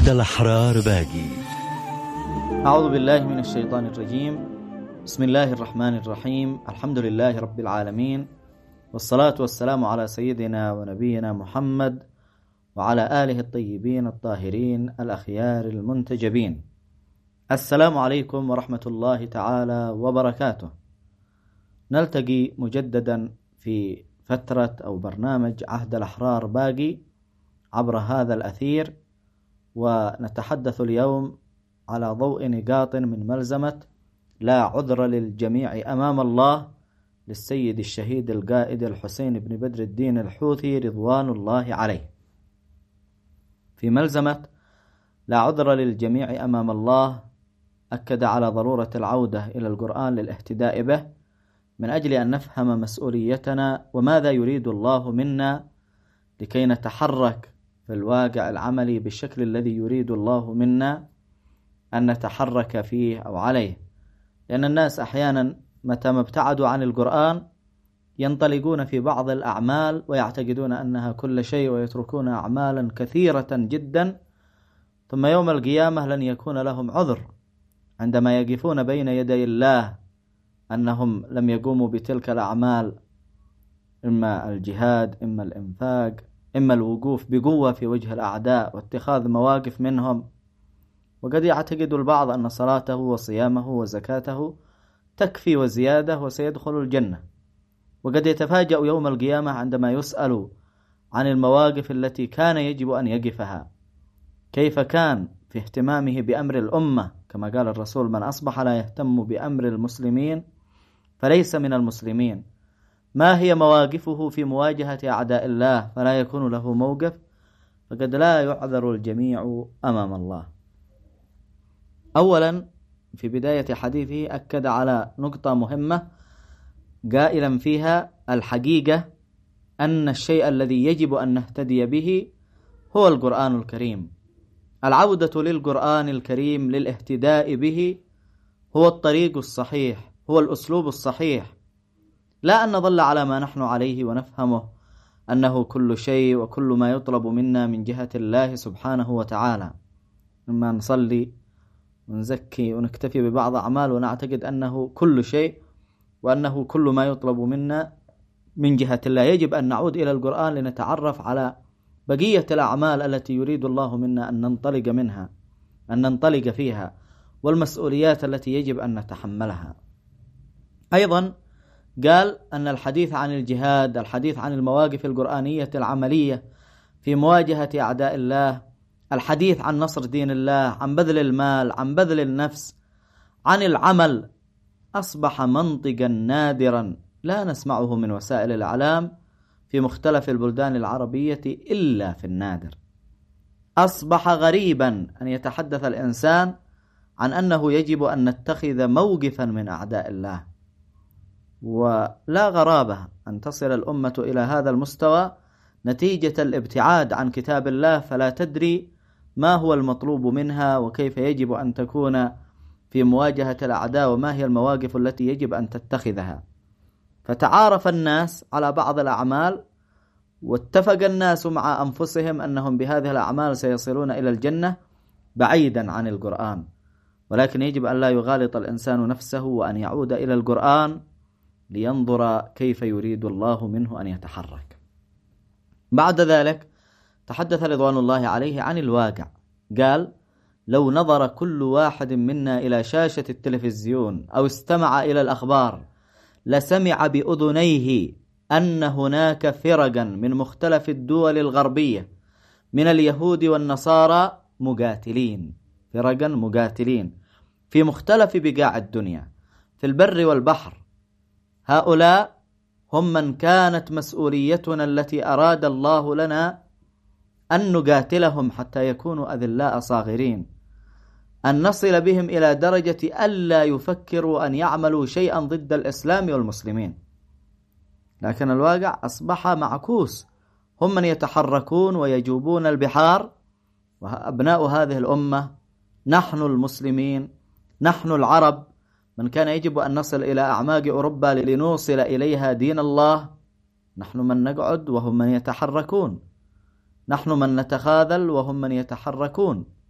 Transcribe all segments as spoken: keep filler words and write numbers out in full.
عهد الأحرار باقي. أعوذ بالله من الشيطان الرجيم. بسم الله الرحمن الرحيم. الحمد لله رب العالمين، والصلاة والسلام على سيدنا ونبينا محمد وعلى آله الطيبين الطاهرين الأخيار المنتجبين. السلام عليكم ورحمة الله تعالى وبركاته. نلتقي مجددا في فترة أو برنامج عهد الأحرار باقي عبر هذا الأثير، ونتحدث اليوم على ضوء نقاط من ملزمة لا عذر للجميع أمام الله للسيد الشهيد القائد الحسين بن بدر الدين الحوثي رضوان الله عليه. في ملزمة لا عذر للجميع أمام الله أكد على ضرورة العودة إلى القرآن للاهتداء به من أجل أن نفهم مسؤوليتنا وماذا يريد الله منا لكي نتحرك في الواقع العملي بالشكل الذي يريد الله منا أن نتحرك فيه أو عليه. لأن الناس أحيانا متى ما ابتعدوا عن القرآن ينطلقون في بعض الأعمال ويعتقدون أنها كل شيء، ويتركون أعمالا كثيرة جدا، ثم يوم القيامة لن يكون لهم عذر عندما يقفون بين يدي الله أنهم لم يقوموا بتلك الأعمال، إما الجهاد، إما الإنفاق، إما الوقوف بقوة في وجه الأعداء واتخاذ مواقف منهم. وقد يعتقد البعض أن صلاته وصيامه وزكاته تكفي وزيادة وسيدخل الجنة، وقد يتفاجأ يوم القيامة عندما يسأل عن المواقف التي كان يجب أن يقفها. كيف كان في اهتمامه بأمر الأمة؟ كما قال الرسول: من أصبح لا يهتم بأمر المسلمين فليس من المسلمين. ما هي مواقفه في مواجهة أعداء الله فلا يكون له موقف؟ فقد لا يعذر الجميع أمام الله. أولا في بداية حديثه أكد على نقطة مهمة قائلا فيها: الحقيقة أن الشيء الذي يجب أن نهتدي به هو القرآن الكريم. العودة للقرآن الكريم للاهتداء به هو الطريق الصحيح، هو الأسلوب الصحيح، لا أن نظل على ما نحن عليه ونفهمه أنه كل شيء وكل ما يطلب منا من جهة الله سبحانه وتعالى، إما نصلي ونزكي ونكتفي ببعض أعمال ونعتقد أنه كل شيء وأنه كل ما يطلب منا من جهة الله. يجب أن نعود إلى القرآن لنتعرف على بقية الأعمال التي يريد الله منا أن ننطلق منها، أن ننطلق فيها، والمسؤوليات التي يجب أن نتحملها. أيضا قال أن الحديث عن الجهاد، الحديث عن المواقف القرآنية العملية في مواجهة أعداء الله، الحديث عن نصر دين الله، عن بذل المال، عن بذل النفس، عن العمل، أصبح منطقا نادرا لا نسمعه من وسائل الإعلام في مختلف البلدان العربية إلا في النادر. أصبح غريبا أن يتحدث الإنسان عن أنه يجب أن نتخذ موقفا من أعداء الله، ولا غرابة أن تصل الأمة إلى هذا المستوى نتيجة الابتعاد عن كتاب الله، فلا تدري ما هو المطلوب منها وكيف يجب أن تكون في مواجهة الأعداء وما هي المواقف التي يجب أن تتخذها. فتعارف الناس على بعض الأعمال، واتفق الناس مع أنفسهم أنهم بهذه الأعمال سيصلون إلى الجنة بعيدا عن القرآن. ولكن يجب أن لا يغالط الإنسان نفسه وأن يعود إلى القرآن لينظر كيف يريد الله منه أن يتحرك. بعد ذلك تحدث رضوان الله عليه عن الواقع. قال: لو نظر كل واحد منا إلى شاشة التلفزيون أو استمع إلى الأخبار لسمع بأذنيه أن هناك فرقا من مختلف الدول الغربية من اليهود والنصارى مقاتلين، فرقا مقاتلين في مختلف بقاع الدنيا في البر والبحر. هؤلاء هم من كانت مسؤوليتنا التي أراد الله لنا أن نقاتلهم حتى يكونوا أذلاء صاغرين، أن نصل بهم إلى درجة ألا يفكروا أن يعملوا شيئا ضد الإسلام والمسلمين. لكن الواقع أصبح معكوس، هم من يتحركون ويجوبون البحار، وأبناء هذه الأمة نحن المسلمين، نحن العرب، من كان يجب أن نصل إلى أعماق أوروبا لنوصل إليها دين الله، نحن من نقعد وهم من يتحركون، نحن من نتخاذل وهم من يتحركون.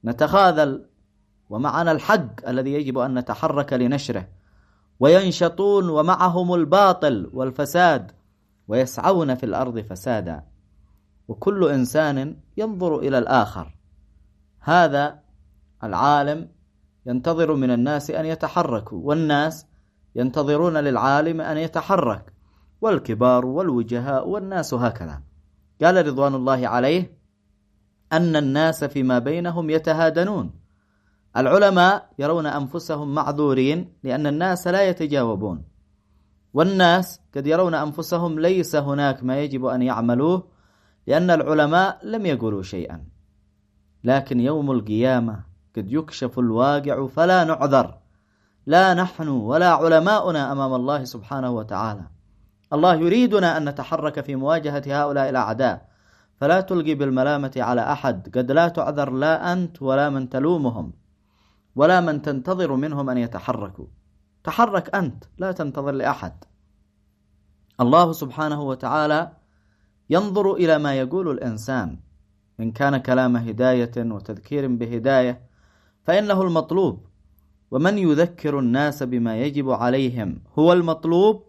نتخاذل ومعنا الحق الذي يجب أن نتحرك لنشره، وينشطون ومعهم الباطل والفساد ويسعون في الأرض فسادا، وكل إنسان ينظر إلى الآخر. هذا العالم ينتظر من الناس أن يتحركوا، والناس ينتظرون للعالم أن يتحرك، والكبار والوجهاء والناس هكذا. قال رضوان الله عليه أن الناس فيما بينهم يتهادنون. العلماء يرون أنفسهم معذورين لأن الناس لا يتجاوبون، والناس قد يرون أنفسهم ليس هناك ما يجب أن يعملوه لأن العلماء لم يقولوا شيئا. لكن يوم القيامة قد يكشف الواقع فلا نعذر، لا نحن ولا علماؤنا أمام الله سبحانه وتعالى. الله يريدنا أن نتحرك في مواجهة هؤلاء الأعداء، فلا تلقي بالملامة على أحد. قد لا تعذر لا أنت ولا من تلومهم ولا من تنتظر منهم أن يتحركوا. تحرك أنت، لا تنتظر لأحد. الله سبحانه وتعالى ينظر إلى ما يقول الإنسان، إن كان كلام هداية وتذكير بهداية فإنه المطلوب، ومن يذكر الناس بما يجب عليهم هو المطلوب،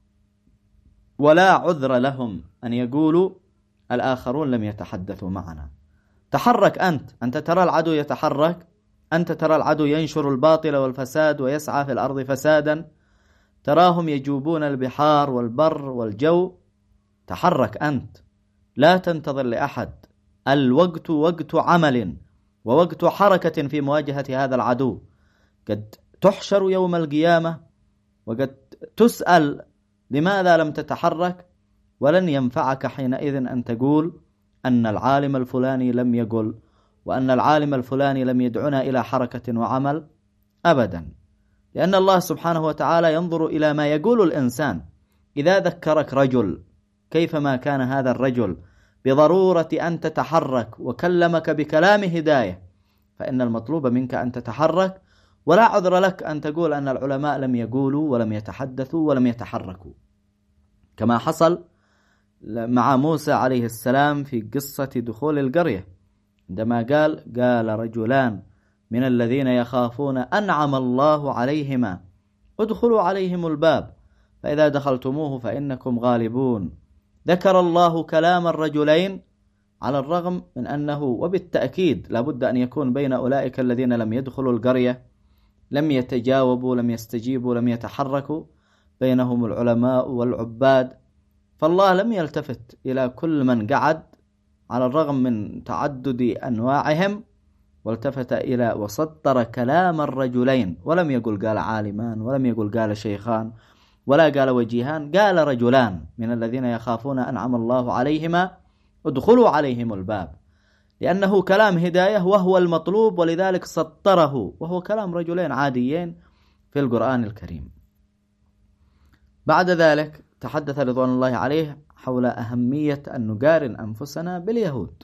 ولا عذر لهم أن يقولوا الآخرون لم يتحدثوا معنا. تحرك أنت. أنت ترى العدو يتحرك، أنت ترى العدو ينشر الباطل والفساد ويسعى في الأرض فسادا، تراهم يجوبون البحار والبر والجو. تحرك أنت، لا تنتظر لأحد. الوقت وقت عمل ووقت حركة في مواجهة هذا العدو. قد تحشر يوم القيامة وقد تسأل لماذا لم تتحرك، ولن ينفعك حينئذ أن تقول أن العالم الفلاني لم يقل، وأن العالم الفلاني لم يدعنا إلى حركة وعمل، أبدا. لأن الله سبحانه وتعالى ينظر إلى ما يقول الإنسان. إذا ذكرك رجل كيفما كان هذا الرجل بضرورة أن تتحرك وكلمك بكلام هداية، فإن المطلوب منك أن تتحرك، ولا عذر لك أن تقول أن العلماء لم يقولوا ولم يتحدثوا ولم يتحركوا، كما حصل مع موسى عليه السلام في قصة دخول القرية، عندما قال قال رجلان من الذين يخافون أنعم الله عليهما ادخلوا عليهم الباب فإذا دخلتموه فإنكم غالبون. ذكر الله كلام الرجلين على الرغم من أنه وبالتأكيد لابد أن يكون بين أولئك الذين لم يدخلوا القرية، لم يتجاوبوا، لم يستجيبوا، لم يتحركوا، بينهم العلماء والعباد. فالله لم يلتفت إلى كل من قعد على الرغم من تعدد أنواعهم، والتفت إلى وسطر كلام الرجلين، ولم يقل قال عالمان، ولم يقل قال شيخان، ولا قال وجيهان، قال رجلان من الذين يخافون أنعم الله عليهما ادخلوا عليهم الباب، لأنه كلام هداية وهو المطلوب، ولذلك سطره، وهو كلام رجلين عاديين في القرآن الكريم. بعد ذلك تحدث رضوان الله عليه حول أهمية أن نقارن أنفسنا باليهود.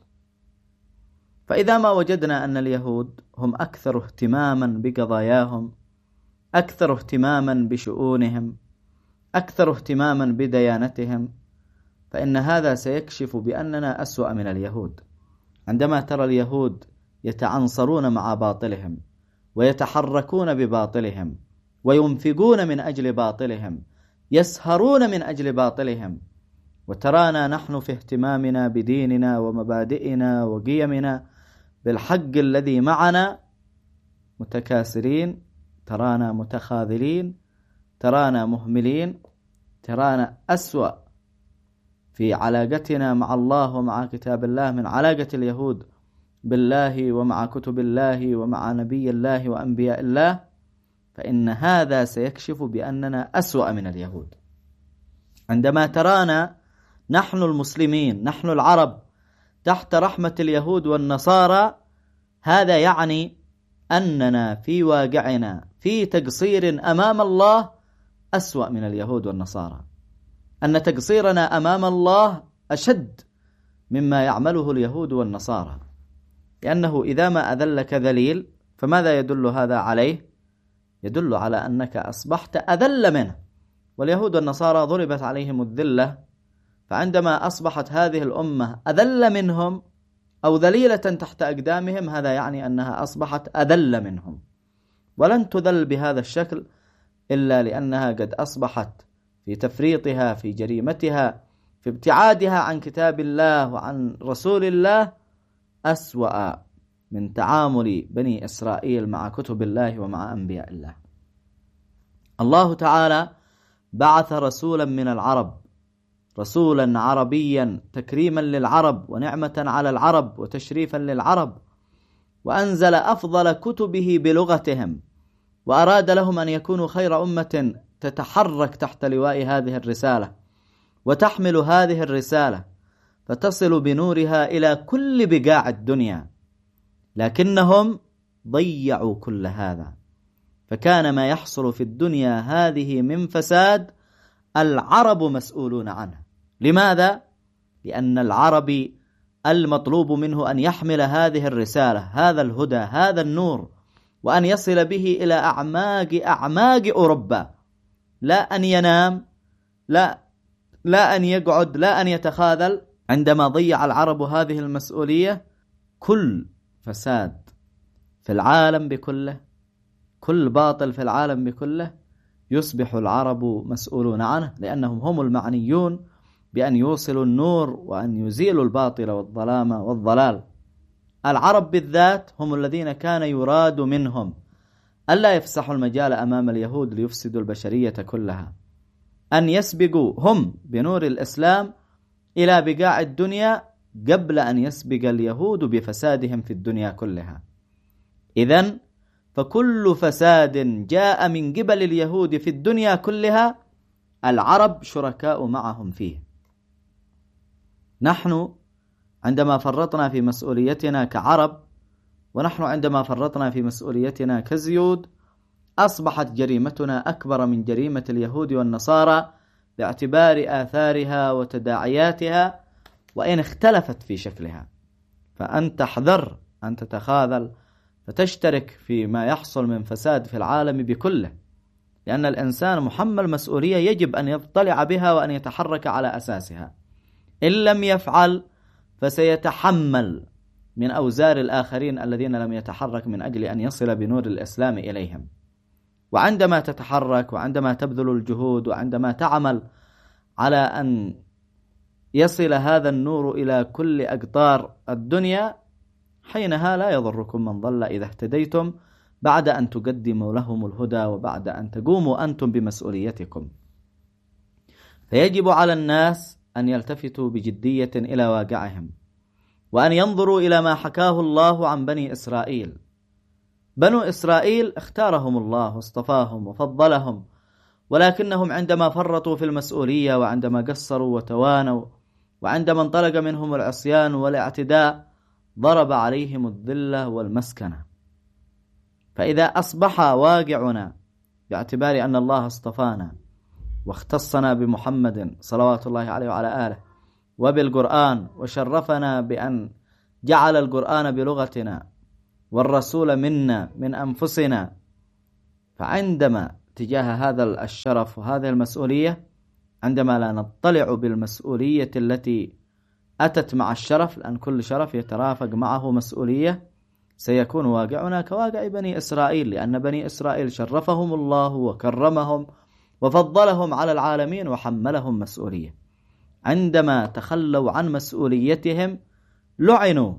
فإذا ما وجدنا أن اليهود هم أكثر اهتماما بقضاياهم، أكثر اهتماما بشؤونهم، أكثر اهتماما بديانتهم، فإن هذا سيكشف بأننا أسوأ من اليهود. عندما ترى اليهود يتعنصرون مع باطلهم ويتحركون بباطلهم وينفقون من أجل باطلهم، يسهرون من أجل باطلهم، وترانا نحن في اهتمامنا بديننا ومبادئنا وقيمنا بالحق الذي معنا متكاسرين، ترانا متخاذلين، ترانا مهملين، ترانا أسوأ في علاقتنا مع الله ومع كتاب الله من علاقة اليهود بالله ومع كتب الله ومع نبي الله وأنبياء الله. فإن هذا سيكشف بأننا أسوأ من اليهود. عندما ترانا نحن المسلمين، نحن العرب، تحت رحمة اليهود والنصارى، هذا يعني أننا في واقعنا في تقصير أمام الله أسوأ من اليهود والنصارى، أن تقصيرنا أمام الله أشد مما يعمله اليهود والنصارى. لأنه إذا ما أذلك ذليل فماذا يدل هذا عليه؟ يدل على أنك أصبحت أذل منه. واليهود والنصارى ضربت عليهم الذلة، فعندما أصبحت هذه الأمة أذل منهم أو ذليلة تحت أقدامهم، هذا يعني أنها أصبحت أذل منهم، ولن تذل بهذا الشكل إلا لأنها قد أصبحت في تفريطها في جريمتها في ابتعادها عن كتاب الله وعن رسول الله أسوأ من تعامل بني إسرائيل مع كتب الله ومع أنبياء الله. الله تعالى بعث رسولا من العرب، رسولا عربيا تكريما للعرب ونعمة على العرب وتشريفا للعرب، وأنزل أفضل كتبه بلغتهم، وأراد لهم أن يكونوا خير أمة تتحرك تحت لواء هذه الرسالة وتحمل هذه الرسالة فتصل بنورها إلى كل بقاع الدنيا، لكنهم ضيعوا كل هذا، فكان ما يحصل في الدنيا هذه من فساد العرب مسؤولون عنه. لماذا؟ لأن العربي المطلوب منه أن يحمل هذه الرسالة، هذا الهدى، هذا النور، وأن يصل به إلى أعماق أعماق أوروبا، لا أن ينام، لا لا أن يقعد، لا أن يتخاذل. عندما ضيع العرب هذه المسؤولية، كل فساد في العالم بكله، كل باطل في العالم بكله يصبح العرب مسؤولون عنه، لأنهم هم المعنيون بأن يوصلوا النور وأن يزيلوا الباطل والظلام والضلال. العرب بالذات هم الذين كان يراد منهم ألا يفسحوا المجال أمام اليهود ليفسدوا البشرية كلها، أن يسبقوا هم بنور الإسلام إلى بقاع الدنيا قبل أن يسبق اليهود بفسادهم في الدنيا كلها. إذن فكل فساد جاء من قبل اليهود في الدنيا كلها العرب شركاء معهم فيه. نحن عندما فرطنا في مسؤوليتنا كعرب، ونحن عندما فرطنا في مسؤوليتنا كزيود، أصبحت جريمتنا أكبر من جريمة اليهود والنصارى باعتبار آثارها وتداعياتها، وإن اختلفت في شكلها. فأنت احذر أن تتخاذل فتشترك فيما يحصل من فساد في العالم بكله، لأن الإنسان محمل مسؤولية يجب أن يطلع بها وأن يتحرك على أساسها. إن لم يفعل فسيتحمل من أوزار الآخرين الذين لم يتحرك من أجل أن يصل بنور الإسلام إليهم. وعندما تتحرك وعندما تبذل الجهود وعندما تعمل على أن يصل هذا النور إلى كل أقطار الدنيا، حينها لا يضركم من ضل إذا اهتديتم، بعد أن تقدموا لهم الهدى وبعد أن تقوموا أنتم بمسؤوليتكم. فيجب على الناس أن يلتفتوا بجدية إلى واقعهم، وأن ينظروا إلى ما حكاه الله عن بني إسرائيل. بنو إسرائيل اختارهم الله واصطفاهم وفضلهم، ولكنهم عندما فرطوا في المسؤولية وعندما قصروا وتوانوا وعندما انطلق منهم العصيان والاعتداء ضرب عليهم الذلة والمسكنة. فإذا أصبح واقعنا باعتبار أن الله اصطفانا واختصنا بمحمد صلوات الله عليه وعلى آله وبالقرآن، وشرفنا بأن جعل القرآن بلغتنا والرسول منا من أنفسنا، فعندما تجاه هذا الشرف وهذه المسؤولية، عندما لا نطلع بالمسؤولية التي أتت مع الشرف، لأن كل شرف يترافق معه مسؤولية، سيكون واقعنا كواقع بني إسرائيل، لأن بني إسرائيل شرفهم الله وكرمهم وفضلهم على العالمين وحملهم مسؤولية. عندما تخلوا عن مسؤوليتهم لعنوا.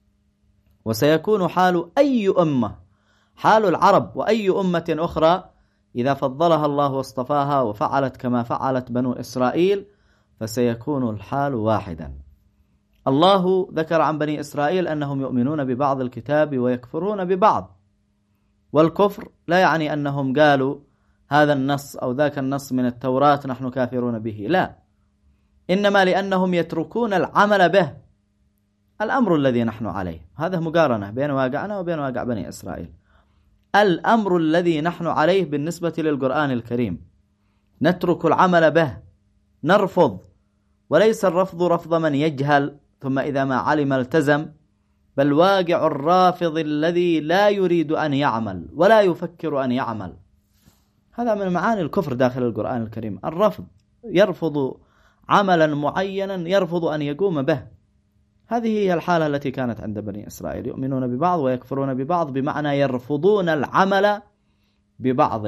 وسيكون حال أي أمة، حال العرب وأي أمة أخرى، إذا فضلها الله واصطفاها وفعلت كما فعلت بنو إسرائيل، فسيكون الحال واحدا. الله ذكر عن بني إسرائيل أنهم يؤمنون ببعض الكتاب ويكفرون ببعض، والكفر لا يعني أنهم قالوا هذا النص أو ذاك النص من التوراة نحن كافرون به، لا، إنما لأنهم يتركون العمل به، الأمر الذي نحن عليه. هذا مقارنة بين واقعنا وبين واقع بني إسرائيل. الأمر الذي نحن عليه بالنسبة للقرآن الكريم نترك العمل به، نرفض، وليس الرفض رفض من يجهل ثم إذا ما علم التزم، بل واقع الرافض الذي لا يريد أن يعمل ولا يفكر أن يعمل. هذا من معاني الكفر داخل القرآن الكريم، الرفض، يرفض عملا معينا، يرفض أن يقوم به، هذه هي الحالة التي كانت عند بني إسرائيل، يؤمنون ببعض ويكفرون ببعض، بمعنى يرفضون العمل ببعض.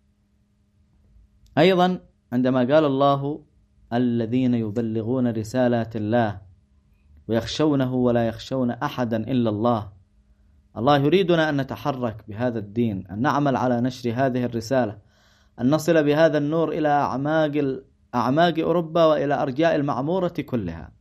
أيضا عندما قال الله الذين يبلغون رسالات الله ويخشونه ولا يخشون أحدا إلا الله، الله يريدنا أن نتحرك بهذا الدين، أن نعمل على نشر هذه الرسالة، أن نصل بهذا النور إلى أعماق أعماق أوروبا وإلى أرجاء المعمورة كلها.